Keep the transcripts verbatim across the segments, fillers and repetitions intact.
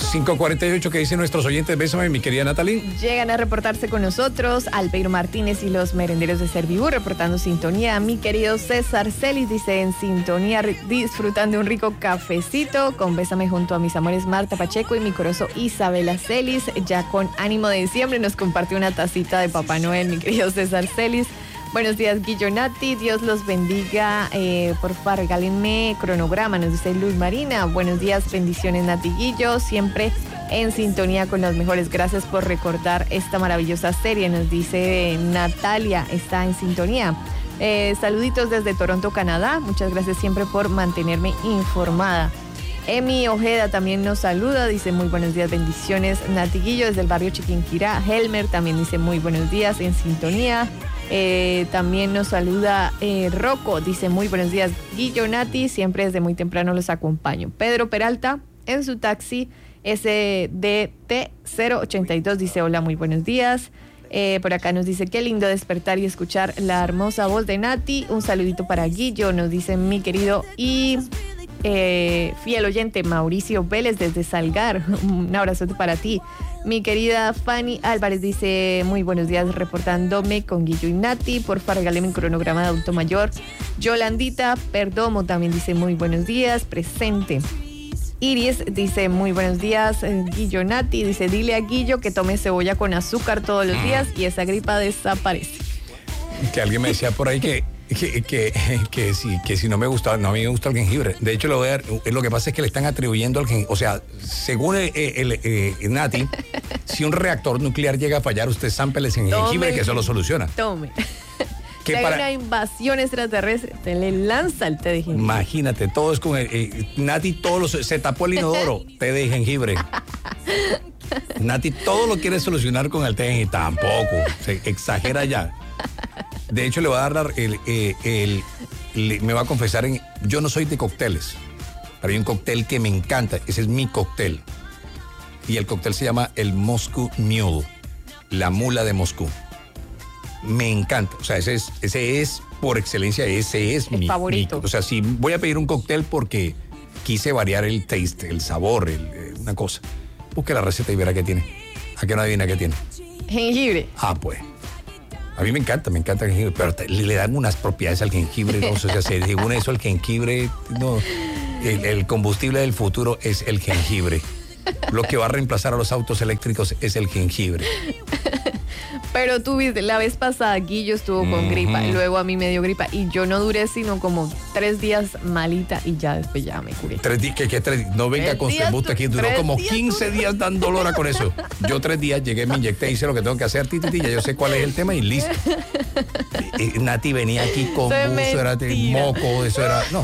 cinco cuarenta y ocho, ¿qué dicen nuestros oyentes? Bésame, mi querida Natalie. Llegan a reportarse con nosotros Alpeiro Martínez y los merenderos de Servibú, reportando sintonía. Mi querido César Celis dice en sintonía, disfrutando de un rico cafecito, con Bésame junto a mis amores Marta Pacheco y mi corozo Isabela Celis. Ya con ánimo de diciembre nos comparte una tacita de Papá Noel, mi querido César Celis. Buenos días, Guillo Nati, Dios los bendiga, eh, por favor regálenme cronograma, nos dice Luz Marina. Buenos días, bendiciones Nati Guillo, siempre en sintonía con los mejores, gracias por recordar esta maravillosa serie, nos dice Natalia, está en sintonía. Eh, saluditos desde Toronto, Canadá, muchas gracias siempre por mantenerme informada. Emi Ojeda también nos saluda, dice muy buenos días, bendiciones Nati Guillo desde el barrio Chiquinquirá. Helmer también dice muy buenos días, en sintonía. Eh, también nos saluda eh, Rocco, dice muy buenos días Guillo Nati, siempre desde muy temprano los acompaño. Pedro Peralta en su taxi S D T cero ochenta y dos dice hola, muy buenos días. Eh, por acá nos dice qué lindo despertar y escuchar la hermosa voz de Nati. Un saludito para Guillo, nos dice mi querido y eh, fiel oyente Mauricio Vélez desde Salgar. Un abrazote para ti. Mi querida Fanny Álvarez dice muy buenos días, reportándome con Guillo y Nati, porfa regáleme un cronograma de adulto mayor. Yolandita Perdomo también dice muy buenos días, presente. Iris dice muy buenos días, Guillo Nati, dice dile a Guillo que tome cebolla con azúcar todos los días y esa gripa desaparece. Que alguien me decía por ahí que Que, que, que, si, que si no me gusta, no, a mí me gusta el jengibre. De hecho, lo, voy a dar, lo que pasa es que le están atribuyendo al jengibre. O sea, según el, el, el, el Nati, si un reactor nuclear llega a fallar, usted zámpeles en Tome, jengibre que eso lo soluciona. Tome. Que hay para... una invasión extraterrestre, te le lanza el té de jengibre. Imagínate, todo es con el, eh, Nati, todo lo, se tapó el inodoro, té de jengibre. Nati todo lo quiere solucionar con el té de jengibre. Tampoco, se exagera ya. De hecho, le voy a dar el, el, el, el, me va a confesar, en, yo no soy de cócteles, pero hay un cóctel que me encanta, ese es mi cóctel. Y el cóctel se llama el Moscow Mule, la mula de Moscú. Me encanta, o sea, ese es, ese es por excelencia, ese es el mi favorito. Mi, o sea, si voy a pedir un cóctel porque quise variar el taste, el sabor, el, eh, una cosa, busque la receta y verá qué tiene. ¿A qué no adivina qué tiene? Jengibre. Ah, pues. A mí me encanta, me encanta el jengibre, pero te, le dan unas propiedades al jengibre, no sé, o sea, según eso el jengibre, no, el, el combustible del futuro es el jengibre. Lo que va a reemplazar a los autos eléctricos es el jengibre. Pero tú viste, la vez pasada Guillo estuvo con uh-huh. gripa, luego a mí me dio gripa y yo no duré sino como tres días malita y ya después ya me curé. Tres días, ¿qué, qué tres? No venga con su embuste aquí, duró como quince días dando lora con eso. Yo tres días llegué, me inyecté, hice lo que tengo que hacer, titi, ya yo sé cuál es el tema y listo. Y, y Nati venía aquí con buzo, era de moco, eso era, no.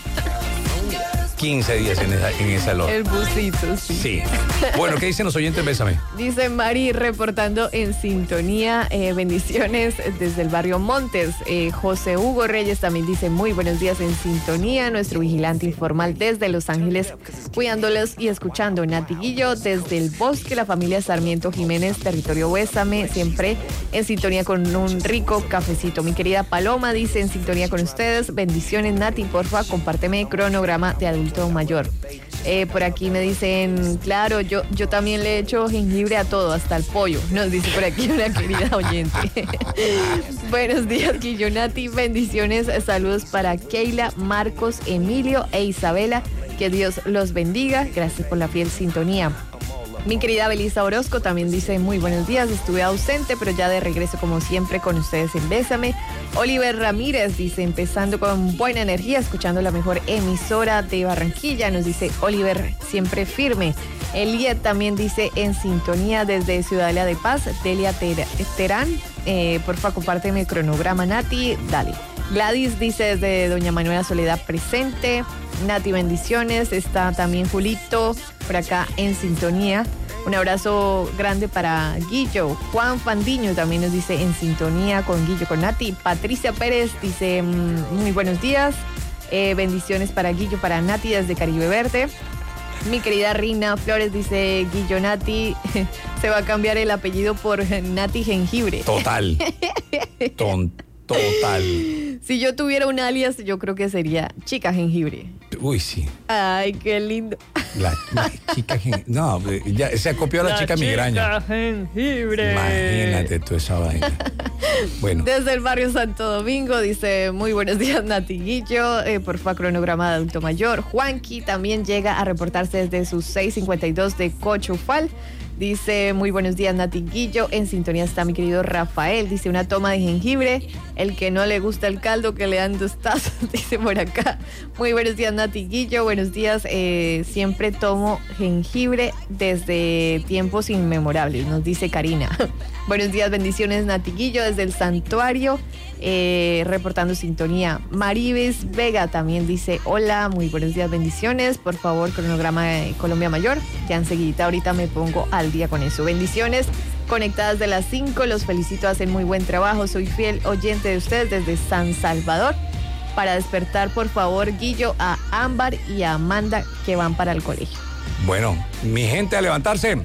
quince días en esa, en esa lora. El busito, sí. Sí. Bueno, ¿qué dicen los oyentes? Bésame. Dice Mari, reportando en sintonía, eh, bendiciones desde el barrio Montes. Eh, José Hugo Reyes también dice muy buenos días en sintonía. Nuestro vigilante informal desde Los Ángeles, cuidándolos y escuchando. Nati Guillo desde el bosque, la familia Sarmiento Jiménez, territorio Bésame, siempre en sintonía con un rico cafecito. Mi querida Paloma dice en sintonía con ustedes. Bendiciones, Nati, porfa, compárteme cronograma de adulto mayor. Eh, por aquí me dicen, claro, yo, yo también le echo jengibre a todo, hasta el pollo, nos dice por aquí una querida oyente. Buenos días, Guillo Nati, bendiciones, saludos para Keila, Marcos, Emilio e Isabela, que Dios los bendiga, gracias por la fiel sintonía. Mi querida Belisa Orozco también dice muy buenos días, estuve ausente pero ya de regreso como siempre con ustedes en Bésame. Oliver Ramírez dice empezando con buena energía, escuchando la mejor emisora de Barranquilla, nos dice Oliver siempre firme. Eliet también dice en sintonía desde Ciudadela de Paz, Delia Ter- Terán, eh, porfa compárteme el cronograma Nati, dale. Gladys dice desde Doña Manuela Soledad presente. Nati, bendiciones. Está también Julito por acá en sintonía. Un abrazo grande para Guillo. Juan Fandiño también nos dice en sintonía con Guillo, con Nati. Patricia Pérez dice muy buenos días. Eh, bendiciones para Guillo, para Nati desde Caribe Verde. Mi querida Rina Flores dice Guillo Nati, se va a cambiar el apellido por Nati Jengibre. Total. Ton, total. Si yo tuviera un alias, yo creo que sería Chica Jengibre. Uy, sí. Ay, qué lindo. La, la chica jengibre. No, ya se acopió a la, la chica, chica migraña. Jengibre. Imagínate tú esa vaina. Bueno. Desde el barrio Santo Domingo dice, muy buenos días, Nati Guillo, eh, porfa, cronograma de adulto mayor. Juanqui también llega a reportarse desde sus seis cincuenta y dos de Cochufal. Dice, muy buenos días, Nati Guillo. En sintonía está mi querido Rafael. Dice, una toma de jengibre. El que no le gusta el caldo, que le dan dos tazas. Dice por acá. Muy buenos días, Nati Guillo. Buenos días. Eh, siempre tomo jengibre desde tiempos inmemorables, nos dice Karina. Buenos días, bendiciones, Nati Guillo, desde el santuario. Eh, reportando sintonía. Maribes Vega también dice, hola, muy buenos días, bendiciones. Por favor, cronograma de Colombia Mayor. Ya enseguida ahorita me pongo al día con eso. Bendiciones, conectadas de las cinco, los felicito, hacen muy buen trabajo. Soy fiel oyente de ustedes desde San Salvador. Para despertar, por favor, Guillo, a Ámbar y a Amanda, que van para el colegio. Bueno, mi gente, a levantarse.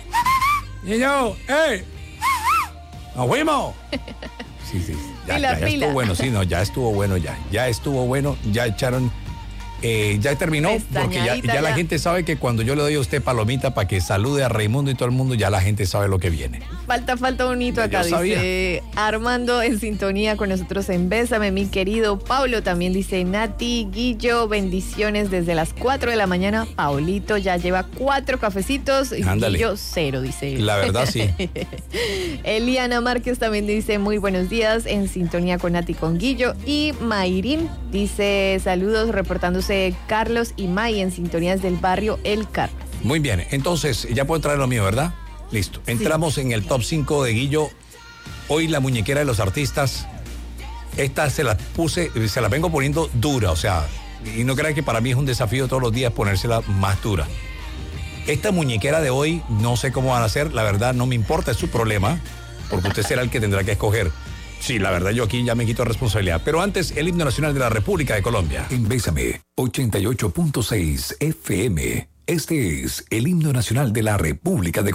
Niño, ¡hey! ¡Nos fuimos! Sí, sí, ya, pila, ya, ya pila. estuvo bueno, sí, no, ya estuvo bueno, ya, ya estuvo bueno, ya echaron, eh, ya terminó, porque ya, ya la gente sabe que cuando yo le doy a usted palomita para que salude a Raimundo y todo el mundo, ya la gente sabe lo que viene. Falta, falta un hito acá, yo dice Armando en sintonía con nosotros en Bésame, mi querido Paulo, también dice Nati Guillo, bendiciones desde las cuatro de la mañana. Paulito ya lleva cuatro cafecitos y Ándale. Guillo cero, dice. La verdad, sí. Eliana Márquez también dice muy buenos días en sintonía con Nati con Guillo. Y Mayrín dice saludos reportándose Carlos y May en sintonías del barrio El Carmen. Muy bien, entonces ya puedo traer lo mío, ¿verdad? Listo, entramos sí. en el top cinco de Guillo. Hoy la muñequera de los artistas, esta se la puse, se la vengo poniendo dura, o sea, y no crean que para mí es un desafío todos los días ponérsela más dura. Esta muñequera de hoy, no sé cómo van a ser, la verdad no me importa, es su problema, porque usted será el que tendrá que escoger. Sí, la verdad yo aquí ya me quito responsabilidad. Pero antes, el himno nacional de la República de Colombia. En Bésame, ochenta y ocho punto seis F M. Este es el himno nacional de la República de Colombia.